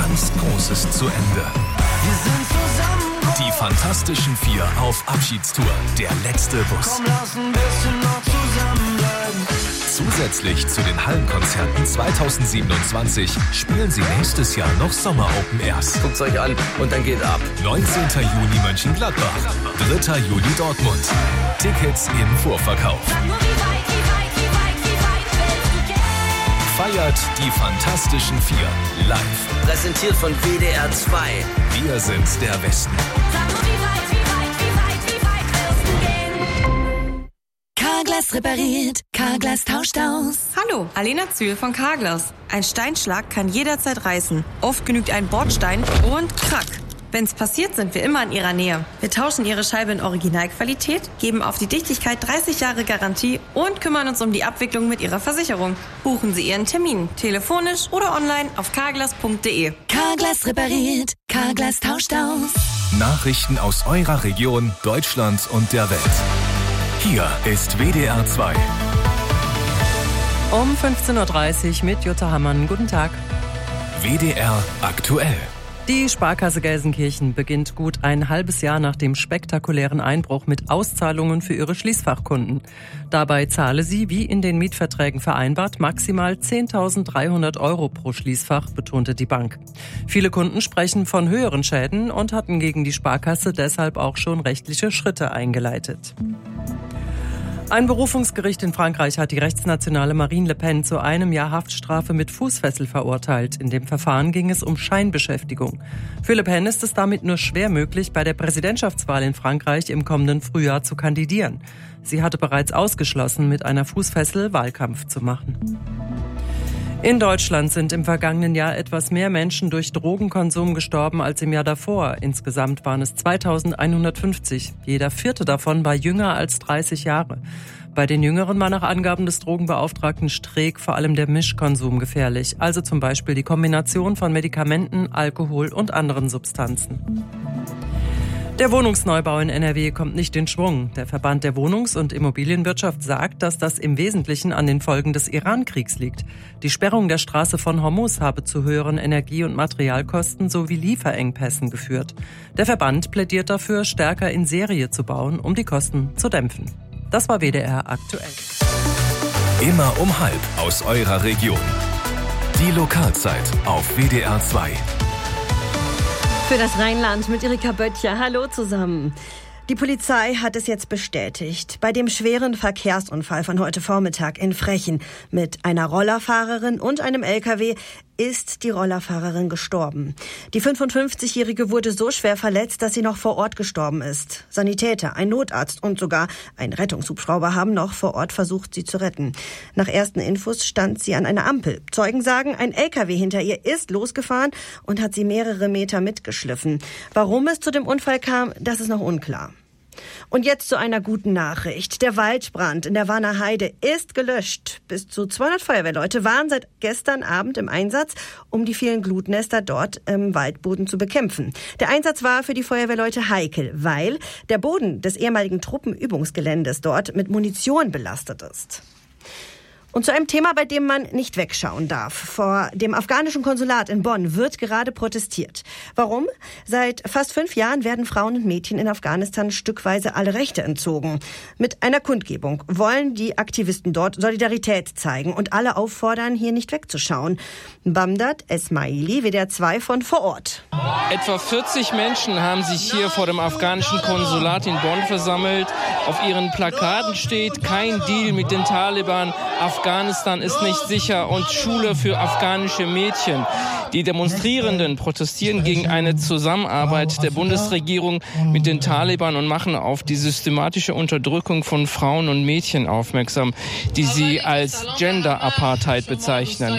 ganz Großes zu Ende. Wir sind zusammen. Die Fantastischen Vier auf Abschiedstour. Der letzte Bus. Komm, lass ein bisschen noch zusammenbleiben. Zusätzlich zu den Hallenkonzerten 2027 spielen sie nächstes Jahr noch Sommer-Open Airs. Guckt's euch an und dann geht ab. 19. Juni Mönchengladbach, 3. Juli Dortmund. Tickets im Vorverkauf. Feiert die Fantastischen Vier live. Präsentiert von WDR 2. Wir sind der Westen. Carglass repariert, Carglass tauscht aus. Hallo, Alena Zühl von Carglass. Ein Steinschlag kann jederzeit reißen. Oft genügt ein Bordstein und krack. Wenn's passiert, sind wir immer in Ihrer Nähe. Wir tauschen Ihre Scheibe in Originalqualität, geben auf die Dichtigkeit 30 Jahre Garantie und kümmern uns um die Abwicklung mit Ihrer Versicherung. Buchen Sie Ihren Termin, telefonisch oder online auf carglass.de. Carglass repariert, Carglass tauscht aus. Nachrichten aus eurer Region, Deutschland und der Welt. Hier ist WDR 2. Um 15.30 Uhr mit Jutta Hammann. Guten Tag. WDR aktuell. Die Sparkasse Gelsenkirchen beginnt gut ein halbes Jahr nach dem spektakulären Einbruch mit Auszahlungen für ihre Schließfachkunden. Dabei zahle sie, wie in den Mietverträgen vereinbart, maximal 10.300 € pro Schließfach, betonte die Bank. Viele Kunden sprechen von höheren Schäden und hatten gegen die Sparkasse deshalb auch schon rechtliche Schritte eingeleitet. Ein Berufungsgericht in Frankreich hat die rechtsnationale Marine Le Pen zu 1 Jahr Haftstrafe mit Fußfessel verurteilt. In dem Verfahren ging es um Scheinbeschäftigung. Für Le Pen ist es damit nur schwer möglich, bei der Präsidentschaftswahl in Frankreich im kommenden Frühjahr zu kandidieren. Sie hatte bereits ausgeschlossen, mit einer Fußfessel Wahlkampf zu machen. In Deutschland sind im vergangenen Jahr etwas mehr Menschen durch Drogenkonsum gestorben als im Jahr davor. Insgesamt waren es 2150. Jeder vierte davon war jünger als 30 Jahre. Bei den Jüngeren war nach Angaben des Drogenbeauftragten Streeck vor allem der Mischkonsum gefährlich. Also zum Beispiel die Kombination von Medikamenten, Alkohol und anderen Substanzen. Der Wohnungsneubau in NRW kommt nicht in Schwung. Der Verband der Wohnungs- und Immobilienwirtschaft sagt, dass das im Wesentlichen an den Folgen des Iran-Kriegs liegt. Die Sperrung der Straße von Hormuz habe zu höheren Energie- und Materialkosten sowie Lieferengpässen geführt. Der Verband plädiert dafür, stärker in Serie zu bauen, um die Kosten zu dämpfen. Das war WDR aktuell. Immer um 12:30 aus eurer Region. Die Lokalzeit auf WDR 2. Für das Rheinland mit Erika Böttcher. Hallo zusammen. Die Polizei hat es jetzt bestätigt. Bei dem schweren Verkehrsunfall von heute Vormittag in Frechen mit einer Rollerfahrerin und einem LKW ist die Rollerfahrerin gestorben. Die 55-Jährige wurde so schwer verletzt, dass sie noch vor Ort gestorben ist. Sanitäter, ein Notarzt und sogar ein Rettungshubschrauber haben noch vor Ort versucht, sie zu retten. Nach ersten Infos stand sie an einer Ampel. Zeugen sagen, ein LKW hinter ihr ist losgefahren und hat sie mehrere Meter mitgeschliffen. Warum es zu dem Unfall kam, das ist noch unklar. Und jetzt zu einer guten Nachricht. Der Waldbrand in der Warner Heide ist gelöscht. Bis zu 200 Feuerwehrleute waren seit gestern Abend im Einsatz, um die vielen Glutnester dort im Waldboden zu bekämpfen. Der Einsatz war für die Feuerwehrleute heikel, weil der Boden des ehemaligen Truppenübungsgeländes dort mit Munition belastet ist. Und zu einem Thema, bei dem man nicht wegschauen darf. Vor dem afghanischen Konsulat in Bonn wird gerade protestiert. Warum? Seit fast 5 Jahren werden Frauen und Mädchen in Afghanistan stückweise alle Rechte entzogen. Mit einer Kundgebung wollen die Aktivisten dort Solidarität zeigen und alle auffordern, hier nicht wegzuschauen. Bamdad Esmaili, WDR 2 von vor Ort. Etwa 40 Menschen haben sich hier vor dem afghanischen Konsulat in Bonn versammelt. Auf ihren Plakaten steht: Kein Deal mit den Taliban. Afghanistan ist nicht sicher und Schule für afghanische Mädchen. Die Demonstrierenden protestieren gegen eine Zusammenarbeit der Bundesregierung mit den Taliban und machen auf die systematische Unterdrückung von Frauen und Mädchen aufmerksam, die sie als Gender-Apartheid bezeichnen.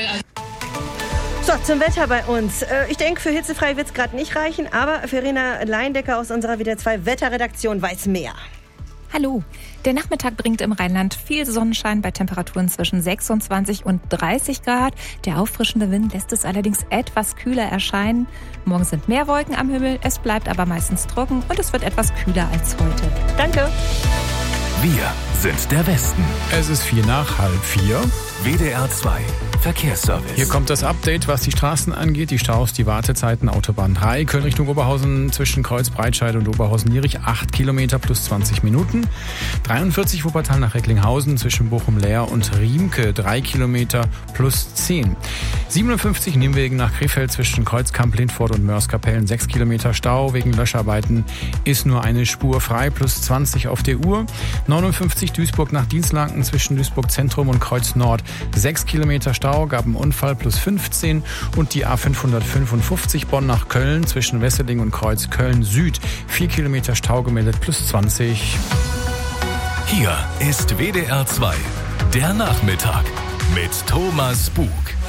So, zum Wetter bei uns. Ich denke, für hitzefrei wird es gerade nicht reichen, aber Verena Leindecker aus unserer WDR 2 Wetterredaktion weiß mehr. Hallo. Der Nachmittag bringt im Rheinland viel Sonnenschein bei Temperaturen zwischen 26 und 30 Grad. Der auffrischende Wind lässt es allerdings etwas kühler erscheinen. Morgen sind mehr Wolken am Himmel, es bleibt aber meistens trocken und es wird etwas kühler als heute. Danke. Wir sind der Westen. Es ist 4:03. WDR 2 Verkehrsservice. Hier kommt das Update, was die Straßen angeht. Die Staus, die Wartezeiten, Autobahn 3, Köln Richtung Oberhausen zwischen Kreuz-Breitscheid und Oberhausen-Nierich, 8 Kilometer plus 20 Minuten. 43 Wuppertal nach Recklinghausen zwischen Bochum-Leer und Riemke, 3 Kilometer plus 10. 57 Nimwegen nach Krefeld zwischen Kreuzkamp, Lindfort und Mörs-Kapellen, 6 Kilometer Stau. Wegen Löscharbeiten ist nur eine Spur frei, plus 20 auf der Uhr. 59 Duisburg nach Dienstlanken zwischen Duisburg Zentrum und Kreuz Nord, 6 Kilometer Stau, gab einen Unfall, plus 15. Und die A555 Bonn nach Köln zwischen Wesseling und Kreuz Köln Süd, 4 Kilometer Stau gemeldet, plus 20. Hier ist WDR 2, der Nachmittag mit Thomas Bug.